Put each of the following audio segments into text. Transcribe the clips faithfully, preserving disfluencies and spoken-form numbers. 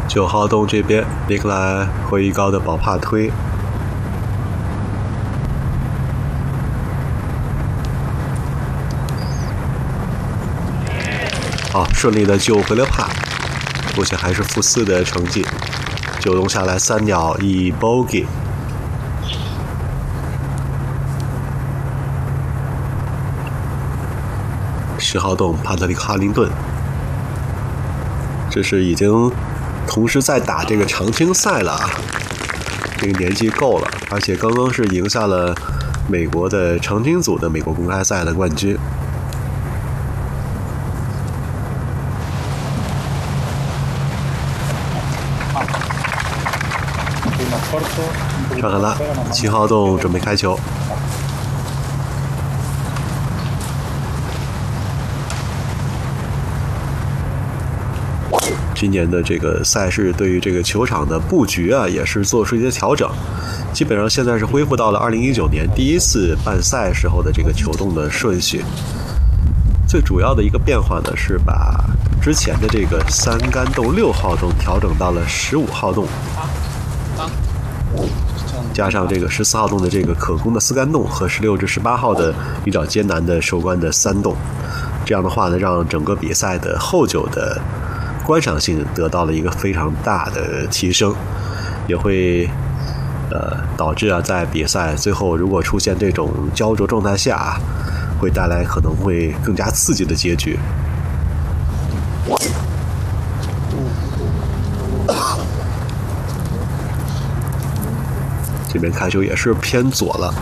九号洞这边，尼克莱回一高的保帕推。好，顺利的救回了帕，目前还是负四的成绩。九洞下来三鸟一 bogey。十号洞帕特里克·哈林顿，这是已经同时在打这个常青赛了啊，这个年纪够了，而且刚刚是赢下了美国的常青组的美国公开赛的冠军。看看了，七号洞准备开球。今年的这个赛事对于这个球场的布局啊，也是做出一些调整。基本上现在是恢复到了二零一九年第一次办赛时候的这个球洞的顺序。最主要的一个变化呢，是把之前的这个三杆洞六号洞调整到了十五号洞，加上这个十四号洞的这个可攻的四杆洞和十六至十八号的比较艰难的收官的三洞。这样的话呢，让整个比赛的后久的观赏性得到了一个非常大的提升，也会呃导致啊，在比赛最后如果出现这种焦灼状态下啊，会带来可能会更加刺激的结局。这边开球也是偏左了。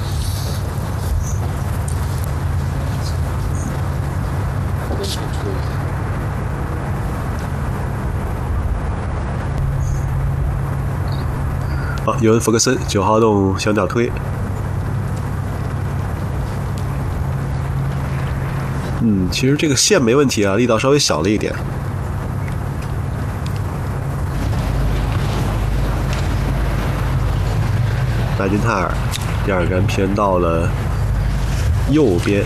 好，尤文·弗格森九号洞小鸟推。嗯，其实这个线没问题啊，力道稍微小了一点。麦金泰尔第二杆偏到了右边。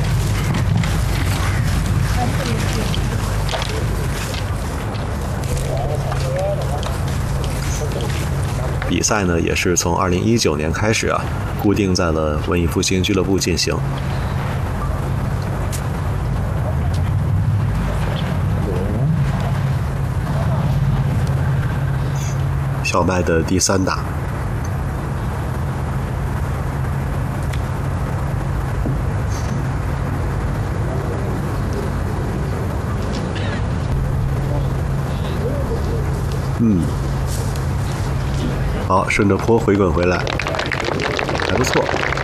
比赛呢，也是从二零一九年开始啊，固定在了文艺复兴俱乐部进行。小麦的第三打。嗯。好，顺着坡回滚回来，还不错。